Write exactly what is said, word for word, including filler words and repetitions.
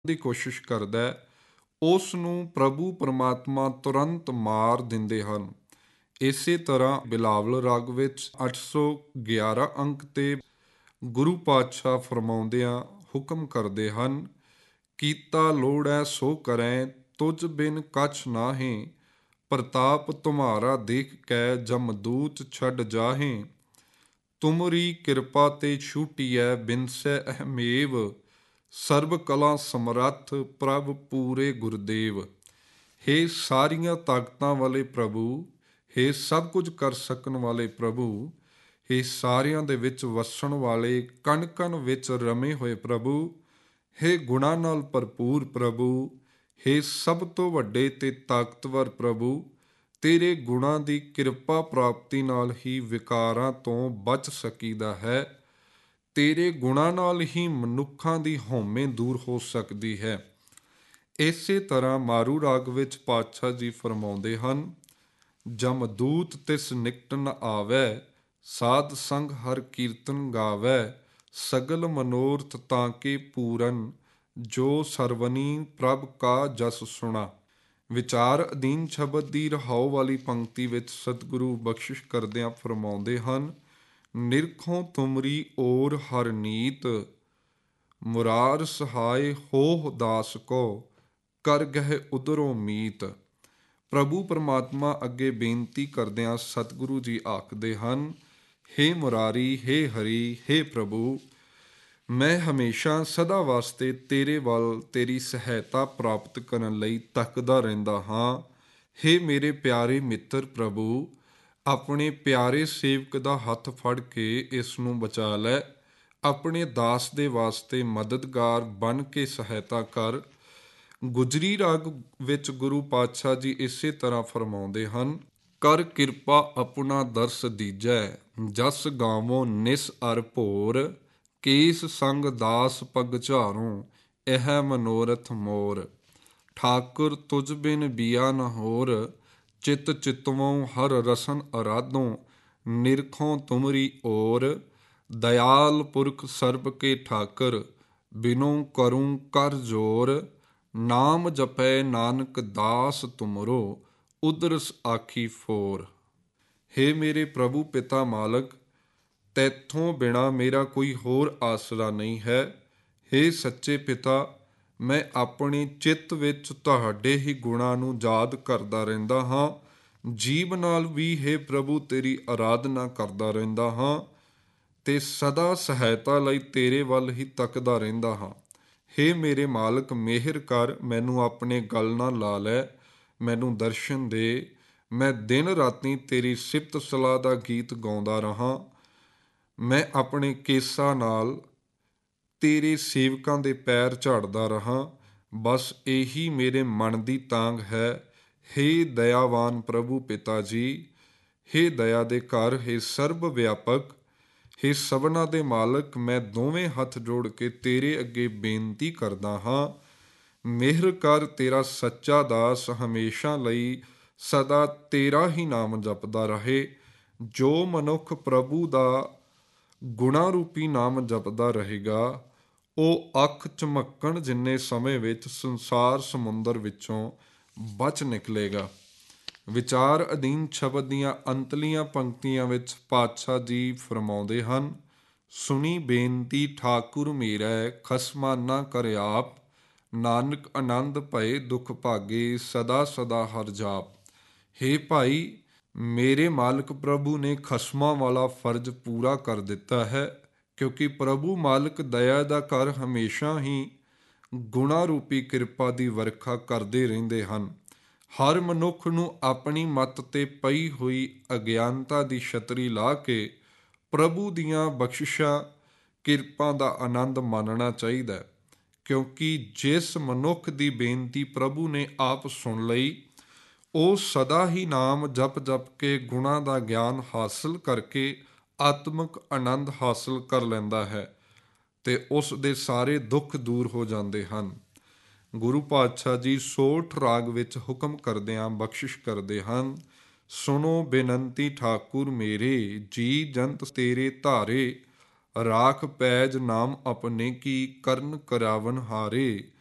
ਦੀ ਕੋਸ਼ਿਸ਼ ਕਰਦਾ ਹੈ, ਉਸ ਨੂੰ ਪ੍ਰਭੂ ਪਰਮਾਤਮਾ ਤੁਰੰਤ ਮਾਰ ਦਿੰਦੇ ਹਨ। ਇਸੇ ਤਰ੍ਹਾਂ ਬਿਲਾਵਲ ਰਾਗ ਵਿੱਚ ਅੱਠ ਸੌ ਗਿਆਰਾਂ ਅੰਕ ਤੇ ਗੁਰੂ ਪਾਤਸ਼ਾਹ ਫਰਮਾਉਂਦਿਆਂ ਹੁਕਮ ਕਰਦੇ ਹਨ, ਕੀਤਾ ਲੋੜੈ ਸੋ ਕਰੈ ਤੁਝ ਬਿਨ ਕਛ ਨਾਹੀਂ, ਪ੍ਰਤਾਪ ਤੁਮਹਾਰਾ ਦੇਖ ਕੈ ਜਮਦੂਤ ਛੱਡ ਜਾਹੇ, ਤੁਮਰੀ ਕਿਰਪਾ ਤੇ ਛੂਟੀਐ ਬਿਨਸੈ ਅਹਮੇਵ, ਸਰਬ ਕਲਾ ਸਮਰੱਥ ਪ੍ਰਭ ਪੂਰੇ ਗੁਰਦੇਵ। ਹੇ ਸਾਰੀਆਂ ਤਾਕਤਾਂ ਵਾਲੇ ਪ੍ਰਭੂ, ਹੇ ਸਭ ਕੁਝ ਕਰ ਸਕਣ ਵਾਲੇ ਪ੍ਰਭੂ, ਹੇ ਸਾਰਿਆਂ ਦੇ ਵਿੱਚ ਵਸਣ ਵਾਲੇ, ਕਣ ਕਣ ਵਿੱਚ ਰਮੇ ਹੋਏ ਪ੍ਰਭੂ, ਹੇ ਗੁਣਾਂ ਨਾਲ ਭਰਪੂਰ ਪ੍ਰਭੂ, ਹੇ ਸਭ ਤੋਂ ਵੱਡੇ ਤੇ ਤਾਕਤਵਰ ਪ੍ਰਭੂ, ਤੇਰੇ ਗੁਣਾਂ ਦੀ ਕਿਰਪਾ ਪ੍ਰਾਪਤੀ ਨਾਲ ਹੀ ਵਿਕਾਰਾਂ ਤੋਂ ਬਚ ਸਕੀਦਾ ਹੈ। ਤੇਰੇ ਗੁਣਾਂ ਨਾਲ ਹੀ ਮਨੁੱਖਾਂ ਦੀ ਹਉਮੈ ਦੂਰ ਹੋ ਸਕਦੀ ਹੈ। ਇਸੇ ਤਰ੍ਹਾਂ ਮਾਰੂ ਰਾਗ ਵਿੱਚ ਪਾਤਸ਼ਾਹ ਜੀ ਫਰਮਾਉਂਦੇ ਹਨ, ਜਮਦੂਤ ਤਿਸ ਨਿਕਟ ਨ ਆਵੈ, ਸਾਧ ਸੰਗ ਹਰ ਕੀਰਤਨ ਗਾਵੈ, ਸਗਲ ਮਨੋਰਥ ਤਾਂ ਕੇ ਪੂਰਨ, ਜੋ ਸਰਵਨੀ ਪ੍ਰਭ ਕਾ ਜਸ ਸੁਣਾ। ਵਿਚਾਰ ਅਧੀਨ ਸ਼ਬਦ ਦੀ ਰਹਾਉ ਵਾਲੀ ਪੰਕਤੀ ਵਿੱਚ ਸਤਿਗੁਰੂ ਬਖਸ਼ਿਸ਼ ਕਰਦਿਆਂ ਫਰਮਾਉਂਦੇ ਹਨ, ਨਿਰਖੋਂ ਤੁਮਰੀ ਓਰ ਹਰ ਨੀਤ, ਮੁਰਾਰ ਸਹਾਇ ਹੋਹ ਦਾਸ ਕੋ, ਕਰ ਗਹਿ ਉਦਰੋਂ ਮੀਤ। ਪ੍ਰਭੂ ਪਰਮਾਤਮਾ ਅੱਗੇ ਬੇਨਤੀ ਕਰਦਿਆਂ ਸਤਿਗੁਰੂ ਜੀ ਆਖਦੇ ਹਨ, ਹੇ ਮੁਰਾਰੀ, ਹੇ ਹਰੀ, ਹੇ ਪ੍ਰਭੂ, ਮੈਂ ਹਮੇਸ਼ਾ ਸਦਾ ਵਾਸਤੇ ਤੇਰੇ ਵੱਲ ਤੇਰੀ ਸਹਾਇਤਾ ਪ੍ਰਾਪਤ ਕਰਨ ਲਈ ਤੱਕਦਾ ਰਹਿੰਦਾ ਹਾਂ। ਹੇ ਮੇਰੇ ਪਿਆਰੇ ਮਿੱਤਰ ਪ੍ਰਭੂ, ਆਪਣੇ ਪਿਆਰੇ ਸੇਵਕ ਦਾ ਹੱਥ ਫੜ ਕੇ ਇਸ ਨੂੰ ਬਚਾ ਲੈ, ਆਪਣੇ ਦਾਸ ਦੇ ਵਾਸਤੇ ਮਦਦਗਾਰ ਬਣ ਕੇ ਸਹਾਇਤਾ ਕਰ। ਗੁਜਰੀ ਰਾਗ ਵਿੱਚ ਗੁਰੂ ਪਾਤਸ਼ਾਹ ਜੀ ਇਸੇ ਤਰ੍ਹਾਂ ਫਰਮਾਉਂਦੇ ਹਨ, ਕਰ ਕਿਰਪਾ ਆਪਣਾ ਦਰਸ ਦੀਜੈ, ਜਸ ਗਾਵੋ ਨਿਸ ਅਰ ਭੋਰ, ਕੇਸ ਸੰਗ ਦਾਸ ਪਗ ਝਾਰੋਂ, ਇਹ ਮਨੋਰਥ ਮੋਰ। ਠਾਕੁਰ ਤੁਝ ਬਿਨ ਬੀਆ ਨ ਹੋਰ, ਚਿਤ ਚਿਤਵੋਂ ਹਰ ਰਸਨ ਅਰਾਧੋਂ, ਨਿਰਖੋਂ ਤੁਮਰੀ ਓਰ, ਦਇਆਲ ਪੁਰਖ ਸਰਬ ਕੇ ਠਾਕਰ, ਬਿਨੋਂ ਕਰੂੰ ਕਰ ਜੋਰ, ਨਾਮ ਜਪੈ ਨਾਨਕ ਦਾਸ ਤੁਮਰੋ, ਉਦਰਸ ਆਖੀ ਫੋਰ। ਹੇ ਮੇਰੇ ਪ੍ਰਭੂ ਪਿਤਾ ਮਾਲਕ, ਤੈਥੋਂ ਬਿਨਾਂ ਮੇਰਾ ਕੋਈ ਹੋਰ ਆਸਰਾ ਨਹੀਂ ਹੈ। ਹੇ ਸੱਚੇ ਪਿਤਾ, ਮੈਂ ਆਪਣੇ ਚਿੱਤ ਵਿੱਚ ਤੁਹਾਡੇ ਹੀ ਗੁਣਾਂ ਨੂੰ ਯਾਦ ਕਰਦਾ ਰਹਿੰਦਾ ਹਾਂ, ਜੀਭ ਨਾਲ ਵੀ ਹੇ ਪ੍ਰਭੂ ਤੇਰੀ ਅਰਾਧਨਾ ਕਰਦਾ ਰਹਿੰਦਾ ਹਾਂ, ਤੇ ਸਦਾ ਸਹਾਇਤਾ ਲਈ ਤੇਰੇ ਵੱਲ ਹੀ ਤੱਕਦਾ ਰਹਿੰਦਾ ਹਾਂ। ਹੇ ਮੇਰੇ ਮਾਲਕ, ਮਿਹਰ ਕਰ, ਮੈਨੂੰ ਆਪਣੇ ਗਲ ਨਾਲ ਲਾ ਲੈ, ਮੈਨੂੰ ਦਰਸ਼ਨ ਦੇ, ਮੈਂ ਦਿਨ ਰਾਤੀ ਤੇਰੀ ਸਿਫਤ ਸਲਾਹ ਦਾ ਗੀਤ ਗਾਉਂਦਾ ਰਹਾਂ। ਮੈਂ ਆਪਣੇ ਕੇਸਾਂ ਨਾਲ ਤੇਰੇ ਸੇਵਕਾਂ ਦੇ ਪੈਰ ਝਾੜਦਾ ਰਹਾਂ, ਬਸ ਇਹੀ ਮੇਰੇ ਮਨ ਦੀ ਤਾਂਘ ਹੈ। ਹੇ ਦਇਆਵਾਨ ਪ੍ਰਭੂ ਪਿਤਾ ਜੀ, ਹੇ ਦਇਆ ਦੇ ਘਰ, ਹੇ ਸਰਬ ਵਿਆਪਕ, ਹੇ ਸਭਨਾਂ ਦੇ ਮਾਲਕ, ਮੈਂ ਦੋਵੇਂ ਹੱਥ ਜੋੜ ਕੇ ਤੇਰੇ ਅੱਗੇ ਬੇਨਤੀ ਕਰਦਾ ਹਾਂ, ਮਿਹਰ ਕਰ, ਤੇਰਾ ਸੱਚਾ ਦਾਸ ਹਮੇਸ਼ਾ ਲਈ ਸਦਾ ਤੇਰਾ ਹੀ ਨਾਮ ਜਪਦਾ ਰਹੇ। ਜੋ ਮਨੁੱਖ ਪ੍ਰਭੂ ਦਾ ਗੁਣਾ ਰੂਪੀ ਨਾਮ ਜਪਦਾ ਰਹੇਗਾ, ਉਹ ਅੱਖ ਝਮੱਕਣ ਜਿੰਨੇ ਸਮੇਂ ਵਿੱਚ ਸੰਸਾਰ ਸਮੁੰਦਰ ਵਿੱਚੋਂ ਬਚ ਨਿਕਲੇਗਾ। ਵਿਚਾਰ ਅਧੀਨ ਸ਼ਬਦ ਦੀਆਂ ਅੰਤਲੀਆਂ ਪੰਕਤੀਆਂ ਵਿੱਚ ਪਾਤਸ਼ਾਹ ਜੀ ਫਰਮਾਉਂਦੇ ਹਨ, ਸੁਣੀ ਬੇਨਤੀ ਠਾਕੁਰ ਮੇਰੈ, ਖਸਮਾ ਨਾ ਕਰ ਆਪ, ਨਾਨਕ ਆਨੰਦ ਭਏ ਦੁਖ ਭਾਗੇ, ਸਦਾ ਸਦਾ ਹਰ ਜਾਪ। ਹੇ ਭਾਈ, ਮੇਰੇ ਮਾਲਕ ਪ੍ਰਭੂ ਨੇ ਖਸਮਾਂ ਵਾਲਾ ਫਰਜ਼ ਪੂਰਾ ਕਰ ਦਿੱਤਾ ਹੈ, ਕਿਉਂਕਿ ਪ੍ਰਭੂ ਮਾਲਕ ਦਇਆ ਦਾ ਘਰ ਹਮੇਸ਼ਾ ਹੀ ਗੁਣਾ ਰੂਪੀ ਕਿਰਪਾ ਦੀ ਵਰਖਾ ਕਰਦੇ ਰਹਿੰਦੇ ਹਨ। ਹਰ ਮਨੁੱਖ ਨੂੰ ਆਪਣੀ ਮੱਤ ਤੇ ਪਈ ਹੋਈ ਅਗਿਆਨਤਾ ਦੀ ਛਤਰੀ ਲਾ ਕੇ ਪ੍ਰਭੂ ਦੀਆਂ ਬਖਸ਼ਿਸ਼ਾਂ ਕਿਰਪਾ ਦਾ ਆਨੰਦ ਮਾਣਨਾ ਚਾਹੀਦਾ, ਕਿਉਂਕਿ ਜਿਸ ਮਨੁੱਖ ਦੀ ਬੇਨਤੀ ਪ੍ਰਭੂ ਨੇ ਆਪ ਸੁਣ ਲਈ, ਉਹ ਸਦਾ ਹੀ ਨਾਮ ਜਪ ਜਪ ਕੇ ਗੁਣਾਂ ਦਾ ਗਿਆਨ ਹਾਸਲ ਕਰਕੇ ਆਤਮਿਕ ਆਨੰਦ ਹਾਸਲ ਕਰ ਲੈਂਦਾ ਹੈ ਤੇ ਉਸ ਦੇ ਸਾਰੇ ਦੁੱਖ ਦੂਰ ਹੋ ਜਾਂਦੇ ਹਨ। ਗੁਰੂ ਪਾਤਸ਼ਾਹ ਜੀ ਸੋਠ ਰਾਗ ਵਿੱਚ ਹੁਕਮ ਕਰਦਿਆਂ ਬਖਸ਼ਿਸ਼ ਕਰਦੇ ਹਨ, ਸੁਣੋ ਬੇਨੰਤੀ ਠਾਕੁਰ ਮੇਰੇ, ਜੀ ਜੰਤ ਤੇਰੇ ਧਾਰੇ, ਰਾਖ ਪੈਜ ਨਾਮ ਆਪਣੇ ਕੀ ਕਰਨ ਕਰਾਵਨ ਹਾਰੇ,